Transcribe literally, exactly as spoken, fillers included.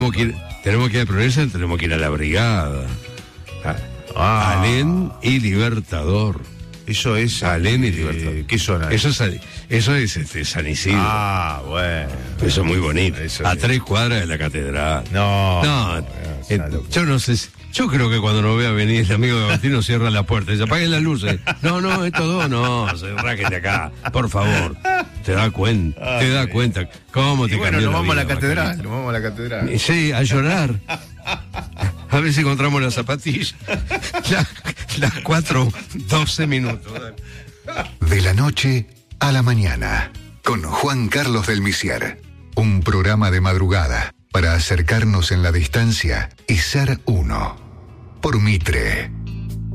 Tenemos que ir, tenemos que ir a Progreso, tenemos que ir a la brigada. A, Ah. Alén y Libertador. Eso es. Alén y eh, Libertador. ¿Qué zona? Eso es, eso es este, San Isidro. Ah, bueno. Eso es muy bonito. Eso a sí. tres cuadras de la catedral. No. No, es eh, una locura. yo no sé. si- Yo creo que cuando nos vea venir el amigo de Agostino cierra la puerta y dice, apaguen las luces. No, no, estos dos no, se ráquete acá, por favor. Te da cuenta, te da cuenta. ¿Cómo te Y bueno, cambió nos la vamos a la vida, catedral. Macarita? Nos vamos a la catedral. Y sí, a llorar. A ver si encontramos la zapatilla. La- las cuatro, doce minutos. De la noche a la mañana, con Juan Carlos del Misier. Un programa de madrugada para acercarnos en la distancia y ser uno. Por Mitre.